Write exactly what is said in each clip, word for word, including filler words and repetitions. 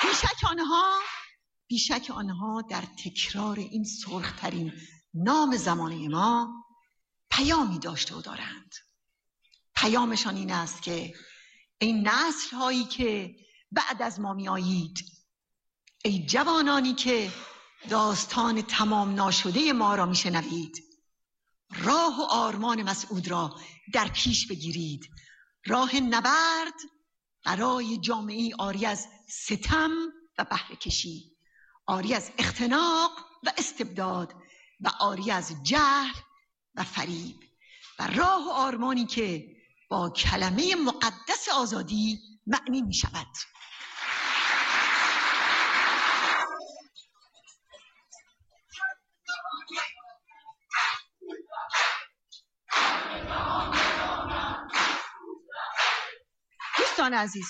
بیشک آنها بیشک آنها در تکرار این سرخترین نام زمانه ما پیامی داشته و دارند. پیامشان این است که ای نسل هایی که بعد از ما می آیید، ای جوانانی که داستان تمام ناشده ما را می شنوید، راه و آرمان مسعود را در پیش بگیرید. راه نبرد برای جامعه عاری از ستم و بهره کشی، عاری از اختناق و استبداد و عاری از جهل و فریب، و راه و آرمانی که با کلمه مقدس آزادی معنی می شود. دوستان عزیز،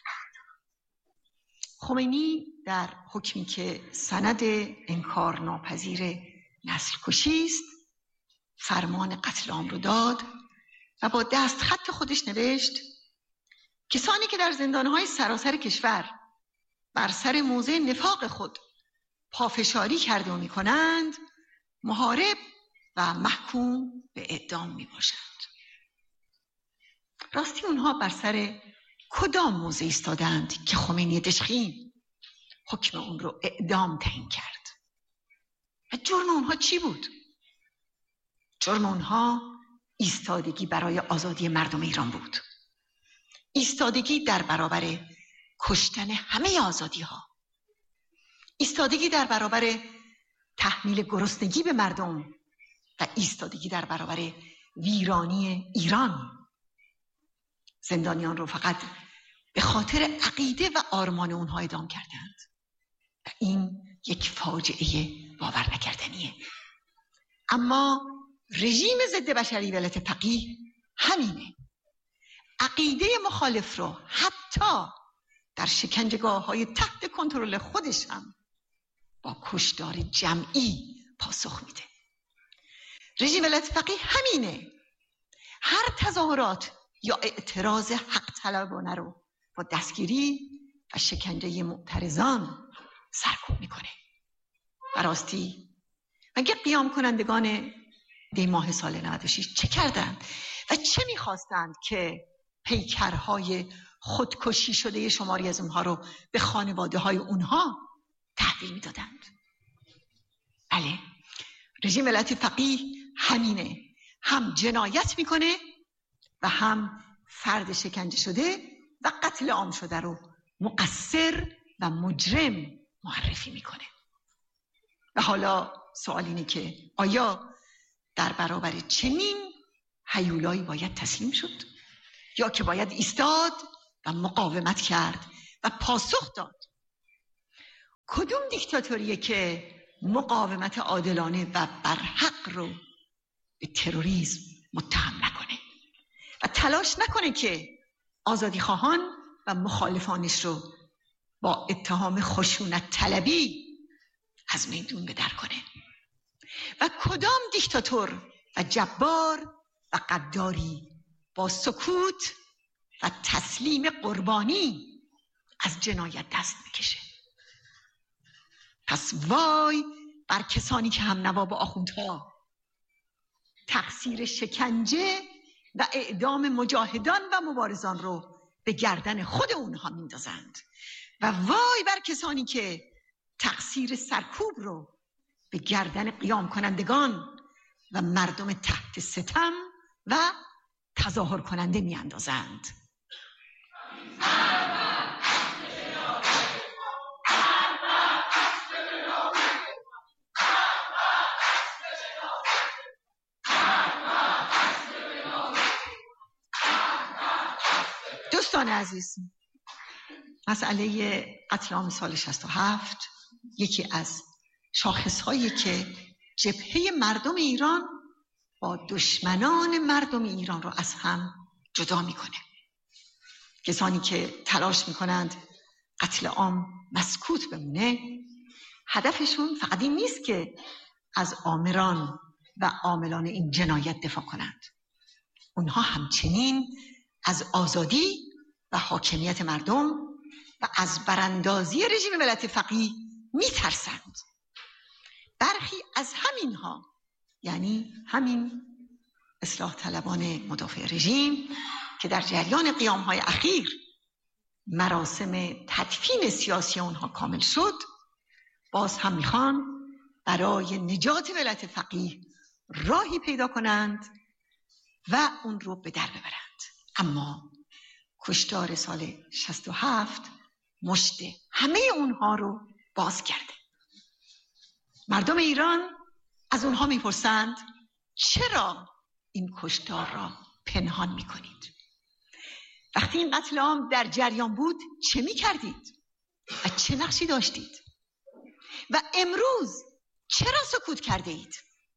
خمینی در حکمی که سند انکار ناپذیر نسل کشی است فرمان قتل عام رو داد و با دست خط خودش نوشت کسانی که در زندانهای سراسر کشور بر سر موضع نفاق خود پافشاری کرده و می کنند محارب و محکوم به اعدام می باشند. راستی اونها بر سر کدام موضع ایستادند که خمینی دشخیم حکم اون رو اعدام تعیین کرد؟ و جرم اونها چی بود؟ جرم اونها ایستادگی برای آزادی مردم ایران بود، ایستادگی در برابر کشتن همه آزادی ها، ایستادگی در برابر تحمیل گرسنگی به مردم و ایستادگی در برابر ویرانی ایران. زندانیان رو فقط به خاطر عقیده و آرمان اونها اعدام کردند و این یک فاجعه باور نکردنیه. اما رژیم ضد بشری ولایت فقیه همینه، عقیده مخالف رو حتی در شکنجهگاه های تحت کنترل خودش هم با کشتار جمعی پاسخ میده. رژیم ولایت فقیه همینه، هر تظاهرات یا اعتراض حق طلبانه رو با دستگیری و شکنجه معترضان سرکوب میکنه. و راستی مگه قیام کنندگان دی ماه سال نود و شش چه کردند و چه میخواستند که پیکرهای خودکشی شده شماری از اونها رو به خانواده های اونها تحویل میدادند؟ بله، رژیم ولایت فقیه همینه، هم جنایت میکنه و هم فرد شکنجه شده و قتل عام شده رو مقصر و مجرم معرفی میکنه. و حالا سوال اینه که آیا در برابر چنین هیولایی باید تسلیم شد یا که باید ایستاد و مقاومت کرد و پاسخ داد؟ کدوم دیکتاتوریه که مقاومت عادلانه و برحق رو به تروریسم متهم نکنه و تلاش نکنه که آزادی خواهان و مخالفانش رو با اتهام خشونت طلبی از میدون به در کنه؟ و کدام دیکتاتور و جبار و قداری با سکوت و تسلیم قربانی از جنایت دست میکشه؟ پس وای بر کسانی که هم نوا با آخوندها تقصیر شکنجه و اعدام مجاهدان و مبارزان رو به گردن خود اونها میندازند و وای بر کسانی که تقصیر سرکوب رو به گردن قیام کنندگان و مردم تحت ستم و تظاهر کننده میاندازند. دوستان عزیز، مسئله قتل عام سال شصت و هفت یکی از شاخصهایی که جبهه مردم ایران با دشمنان مردم ایران رو از هم جدا میکنه. کسانی که تلاش میکنند قتل عام مسکوت بمونه، هدفشون فقط این نیست که از آمران و عاملان این جنایت دفاع کنند، اونها همچنین از آزادی و حاکمیت مردم و از براندازی رژیم ولایت فقیه میترسند. برخی از همینها، یعنی همین اصلاح طلبان مدافع رژیم که در جریان قیام‌های اخیر مراسم تدفین سیاسی اونها کامل شد، باز هم میخوان برای نجات ولایت فقیه راهی پیدا کنند و اون رو به در ببرند. اما کشتار سال شصت و هفت مشت همه اونها رو باز کرده. مردم ایران از اونها میپرسند چرا این کشتار را پنهان میکنید؟ وقتی این قتل عام در جریان بود چه میکردید و چه نقشی داشتید؟ و امروز چرا سکوت کرده اید؟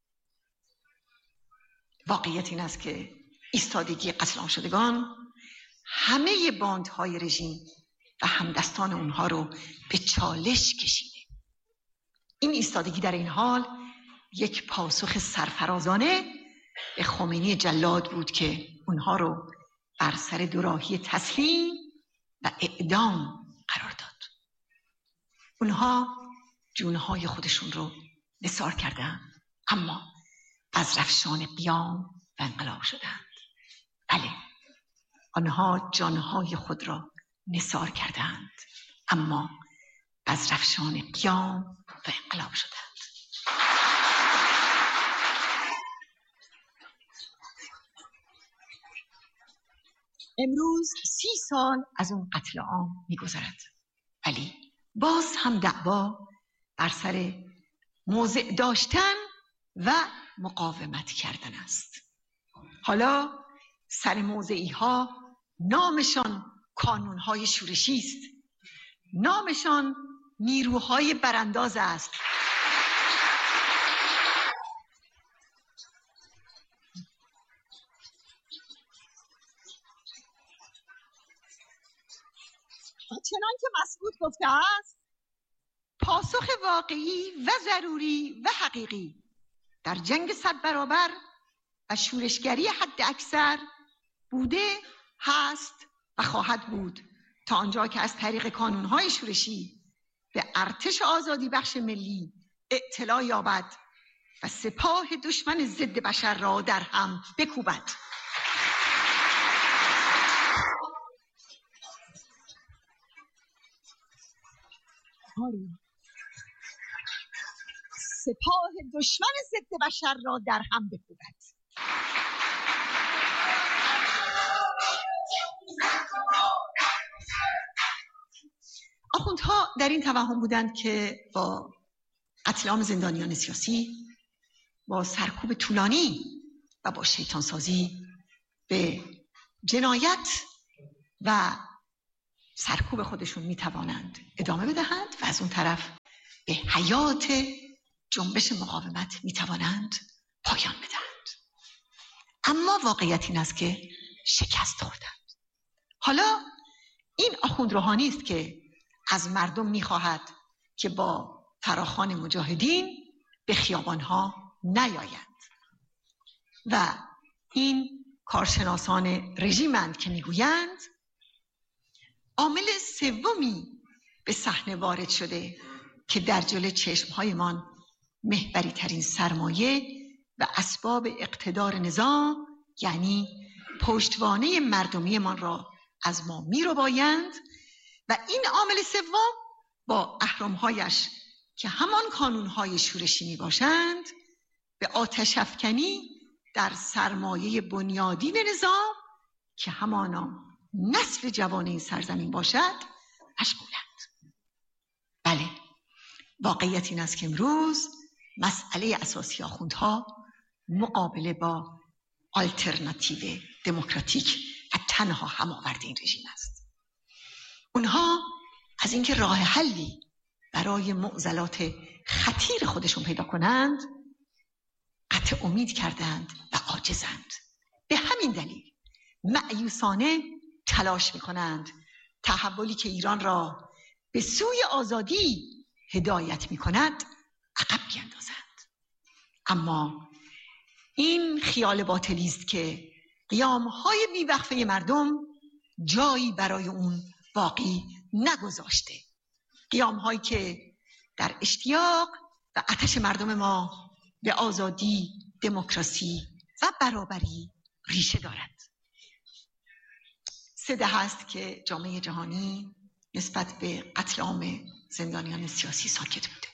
واقعیت این است که ایستادگی قتل عام شدگان همه باندهای رژیم و همدستان اونها رو به چالش کشیده. این ایستادگی در این حال یک پاسخ سرفرازانه به خمینی جلاد بود که اونها رو بر سر دوراهی تسلیم و اعدام قرار داد. اونها جونهای خودشون رو نثار کردند، اما از رفشان قیام و انقلاب شدند. بله، آنها جانهای خود را نثار کردند، اما از رفشان قیام و انقلاب شدند. امروز سی سال از اون قتل عام می‌گذرد، ولی باز هم دعوا بر سر موضع داشتن و مقاومت کردن است. حالا سر موضعی ها نامشان کانونهای شورشی است، نامشان نیروهای برانداز است. چنان که مسعود گفته است، پاسخ واقعی و ضروری و حقیقی در جنگ صد برابر و شورشگری حد اکثر بوده، هست و خواهد بود تا آنجا که از طریق کانونهای شورشی به ارتش آزادی بخش ملی اطلاع یابد و سپاه دشمن ضد بشر را در هم بکوبد. سپاه دشمن ضد بشر را در هم بکوبد. آخوندها در این توهم بودند که با قتل عام زندانیان سیاسی، با سرکوب طولانی و با شیطانسازی به جنایت و سرکوب خودشون میتوانند ادامه بدهند و از اون طرف به حیات جنبش مقاومت میتوانند پایان بدهند. اما واقعیت این است که شکست خوردند. حالا این آخوند روحانی است که از مردم میخواهد که با فراخوان مجاهدین به خیابانها نیایند و این کارشناسان رژیمند که میگویند عامل سومی به صحنه وارد شده که در جلوی چشمهایمان محوری ترین سرمایه و اسباب اقتدار نظام، یعنی پشتوانه مردمیمان را از ما میربایند و این عامل سوم با اهرم‌هایش که همان کانون‌های شورشی میباشند به آتش افکنی در سرمایه بنیادین نظام که همانا نسل جوان این سرزمین باشد مشغولند. بله، واقعیت این است که امروز مسئله اساسی آخوندها مقابله با آلترناتیو دموکراتیک و تنها هماورد این رژیم است. اونها از اینکه راه حلی برای معضلات خطیر خودشون پیدا کنند قطع امید کردند و عاجزند. به همین دلیل مأیوسانه تلاش میکنند تحولی که ایران را به سوی آزادی هدایت میکند عقب بیندازند. اما این خیال باطلی است که قیامهای بیوقفه مردم جایی برای اون باقی نگذاشته. قیام هایی که در اشتیاق و آتش مردم ما به آزادی، دموکراسی و برابری ریشه دارد. سه دهه است که جامعه جهانی نسبت به قتل عام زندانیان سیاسی ساکت بوده.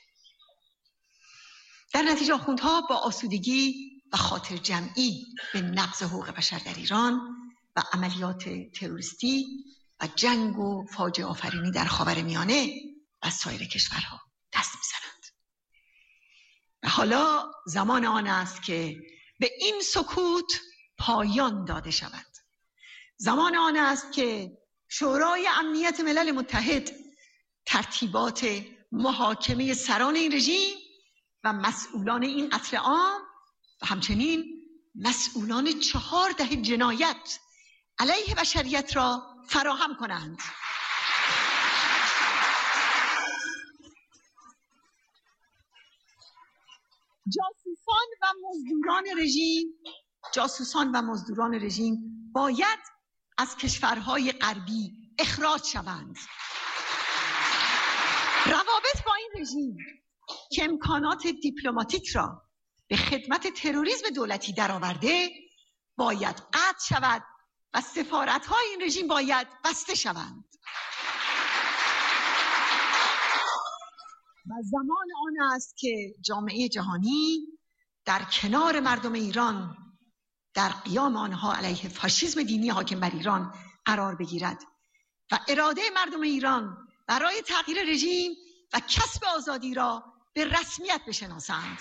در نتیجه آخوندها با آسودگی و خاطر جمعی به نقض حقوق بشر در ایران و عملیات تروریستی و جنگ و فاجعه آفرینی در خاورمیانه و سایر کشورها دست می‌زنند. و حالا زمان آن است که به این سکوت پایان داده شود. زمان آن است که شورای امنیت ملل متحد ترتیبات محاکمه سران این رژیم و مسئولان این قتل عام و همچنین مسئولان چهار دهه جنایت علیه بشریت را فراهم کنند. جاسوسان و مزدوران رژیم جاسوسان و مزدوران رژیم باید از کشورهای غربی اخراج شوند. روابط با این رژیم که امکانات دیپلماتیک را به خدمت تروریسم دولتی درآورده باید قطع شود و سفارت‌های این رژیم باید بسته شوند. و زمان آن است که جامعه جهانی در کنار مردم ایران در قیام آنها علیه فاشیسم دینی حاکم بر ایران قرار بگیرد و اراده مردم ایران برای تغییر رژیم و کسب آزادی را به رسمیت بشناسند.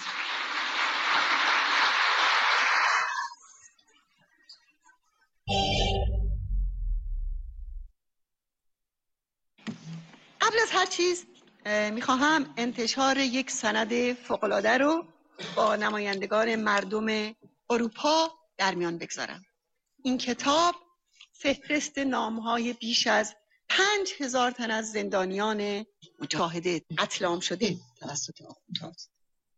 قبل از هر چیز میخواهم انتشار یک سند فوق‌العاده رو با نمایندگان مردم اروپا در میان بگذارم. این کتاب فهرست نام‌های بیش از پنج هزار تن از زندانیان مجاهد قتل عام شده توسط آخوندهاست.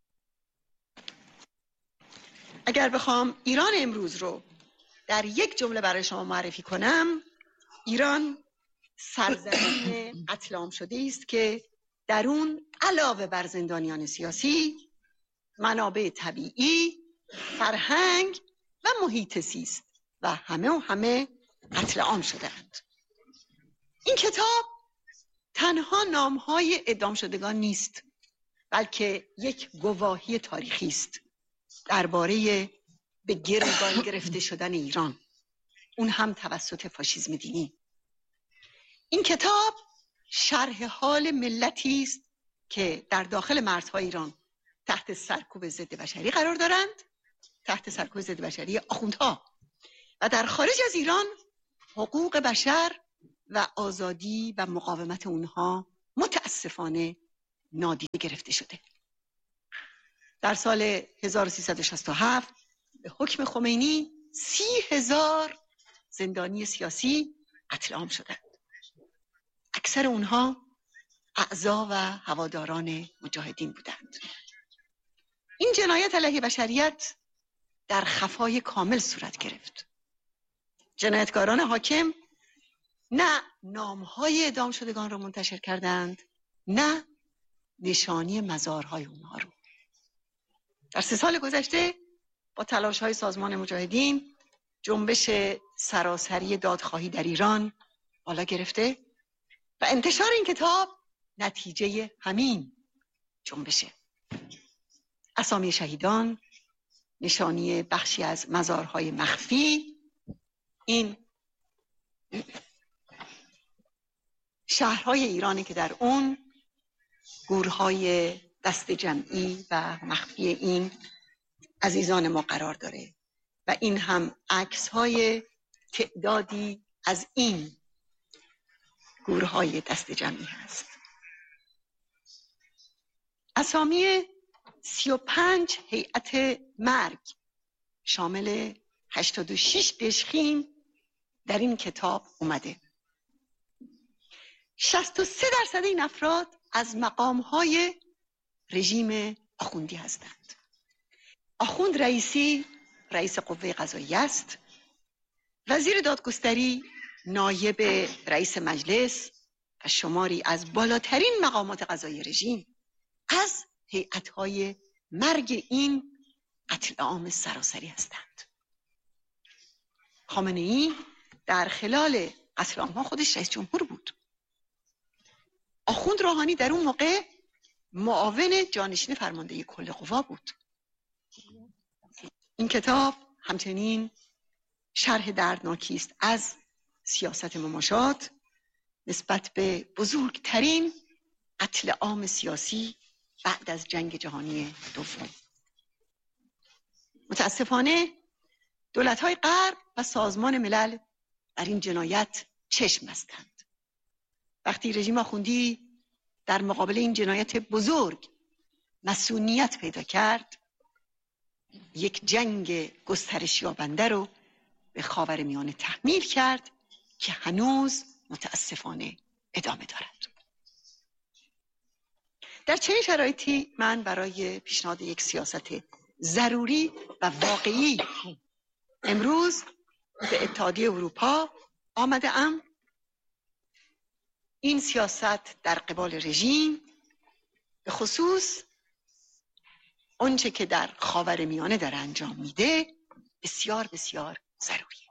اگر بخوام ایران امروز رو در یک جمله برای شما معرفی کنم، ایران سرزمین قتل عام شده است که در اون علاوه بر زندانیان سیاسی، منابع طبیعی، فرهنگ و محیط زیست و همه و همه قتل عام شده‌اند. این کتاب تنها نام‌های اعدام شدگان نیست، بلکه یک گواهی تاریخی است درباره به گروگان گرفته شدن ایران، اون هم توسط فاشیسم دینی. این کتاب شرح حال ملتی است که در داخل مرزهای ایران تحت سرکوب ضد بشری قرار دارند، تحت سرکوب ضد بشری آخوندها، و در خارج از ایران حقوق بشر و آزادی و مقاومت اونها متاسفانه نادیده گرفته شده. در سال هزار و سیصد و شصت و هفت به حکم خمینی سی هزار زندانی سیاسی قتل عام شدند. اکثر اونها اعضا و هواداران مجاهدین بودند. این جنایت علیه بشریت در خفای کامل صورت گرفت. جنایتکاران حاکم نه نامهای اعدام شدگان را منتشر کردند، نه نشانی مزارهای اونها رو. در سه سال گذشته با تلاش‌های سازمان مجاهدین جنبش سراسری دادخواهی در ایران بالا گرفته و انتشار این کتاب نتیجه همین جنبشه. اسامی شهیدان، نشانی بخشی از مزارهای مخفی، این شهرهای ایرانی که در اون گورهای دست جمعی و مخفی این عزیزان ما قرار داره و این هم عکس‌های تعدادی از این گورهای دست جمعی هست. اسامی سی و پنج هیئت مرگ شامل هشتاد و شش دژخیم در این کتاب اومده. شصت و سه درصد این افراد از مقام‌های رژیم آخوندی هستند. آخوند رئیسی رئیس قوه قضاییه است. وزیر دادگستری نایب رئیس مجلس و شماری از بالاترین مقامات قضایی رژیم از هیئت‌های مرگ این قتل عام سراسری هستند. خامنه‌ای در خلال قتل عام‌ها خودش رئیس جمهور بود. آخوند روحانی در اون موقع معاون جانشین فرمانده کل قوا بود. این کتاب همچنین شرح دردناکی است از سیاست مماشات نسبت به بزرگترین قتل عام سیاسی بعد از جنگ جهانی دوم. متاسفانه دولت‌های غرب و سازمان ملل در این جنایت چشم بستند. وقتی رژیم آخوندی در مقابل این جنایت بزرگ مسئولیت پیدا کرد، یک جنگ گسترش یابنده رو به خاورمیانه تحمیل کرد که هنوز متاسفانه ادامه دارد. در چنین شرایطی من برای پیشنهاد یک سیاست ضروری و واقعی امروز به اتحادیه اروپا آمده ام. این سیاست در قبال رژیم به خصوص آنچه که در خاورمیانه داره انجام میده بسیار بسیار ضروریه.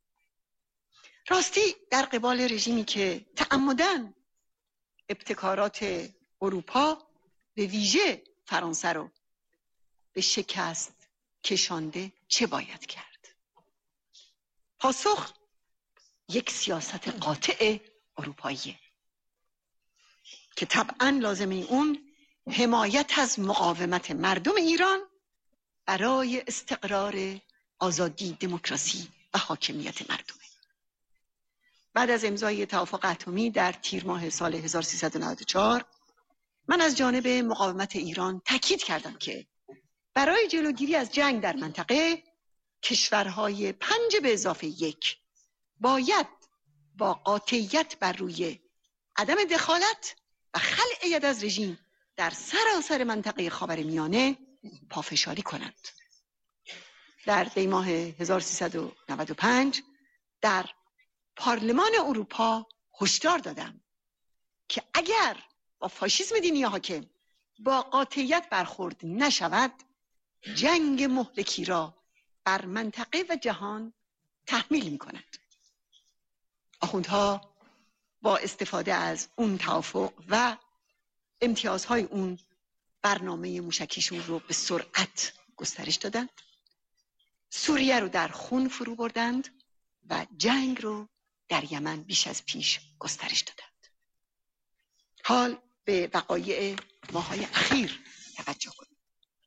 راستی در قبال رژیمی که تعمداً ابتکارات اروپا به ویژه فرانسه رو به شکست کشانده چه باید کرد؟ پاسخ یک سیاست قاطع اروپاییه که طبعاً لازمه اون حمایت از مقاومت مردم ایران برای استقرار آزادی، دموکراسی و حاکمیت مردمه. بعد از امضای توافق اتمی در تیر ماه سال هزار و سیصد و نود و چهار من از جانب مقاومت ایران تاکید کردم که برای جلوگیری از جنگ در منطقه کشورهای پنج به اضافه یک باید با قاطعیت بر روی عدم دخالت و خلع ید از رژیم در سراسر منطقه خاورمیانه پافشاری کنند. در دی ماه هزار و سیصد و نود و پنج در پارلمان اروپا هشدار دادم که اگر با فاشیسم دینی حاکم با قاطعیت برخورد نشود، جنگ مهلکی را بر منطقه و جهان تحمیل می کند. آخوندها با استفاده از اون توافق و امتیازهای اون برنامه موشکیشون رو به سرعت گسترش دادند، سوریه رو در خون فرو بردند و جنگ رو در یمن بیش از پیش گسترش دادند. حال به وقایع ماهای اخیر توجه کنید.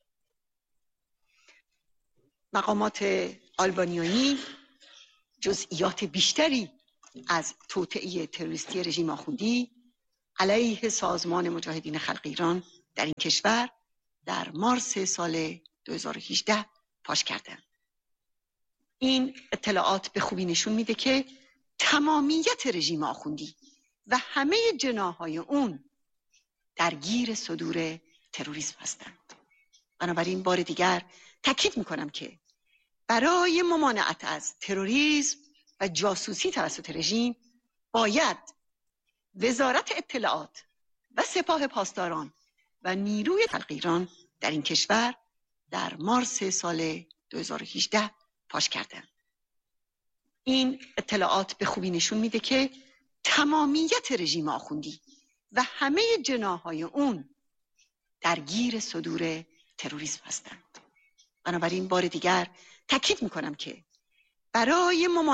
مقامات آلبانیایی جزئیات بیشتری از توطئه تروریستی رژیم آخوندی علیه سازمان مجاهدین خلق ایران در این کشور در مارس سال دو هزار و هجده پاش کردند. این اطلاعات به خوبی نشون میده که تمامیت رژیم آخوندی و همه جناح‌های اون درگیر صدور تروریسم هستند. بنابراین بار دیگر تاکید میکنم که برای ممانعت از تروریسم و جاسوسی توسط رژیم باید وزارت اطلاعات و سپاه پاسداران و نیروی خلق ایران در این کشور در مارس سال دو هزار و هجده پاش کردند. این اطلاعات به خوبی نشون میده که تمامیت رژیم آخوندی و همه جناح‌های اون درگیر صدور تروریسم هستند. بنابراین بار دیگر تاکید میکنم که برای ممانعت